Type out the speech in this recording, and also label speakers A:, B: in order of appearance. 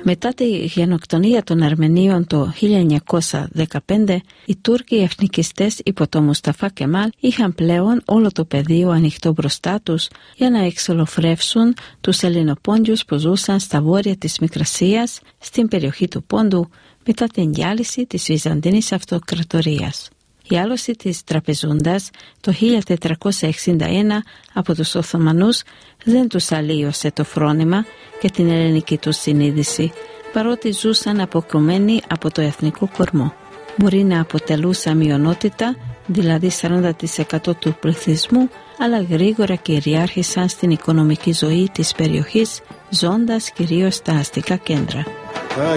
A: Μετά τη γενοκτονία των Αρμενίων το 1915, οι Τούρκοι εθνικιστές υπό το Μουσταφά Κεμάλ είχαν πλέον όλο το πεδίο ανοιχτό μπροστά τους για να εξολοφρεύσουν τους Ελληνοπόντιους που ζούσαν στα βόρεια της Μικρασίας, στην περιοχή του Πόντου, μετά την διάλυση της Βυζαντινής Αυτοκρατορίας. Η άλωση της Τραπεζούντας το 1461 από τους Οθωμανούς δεν τους αλλίωσε το φρόνημα και την ελληνική τους συνείδηση, παρότι ζούσαν αποκομμένοι από το εθνικό κορμό. Μπορεί να αποτελούσαν μειονότητα, δηλαδή 40% του πληθυσμού, αλλά γρήγορα κυριάρχησαν στην οικονομική ζωή της περιοχής, ζώντας κυρίως στα αστικά κέντρα.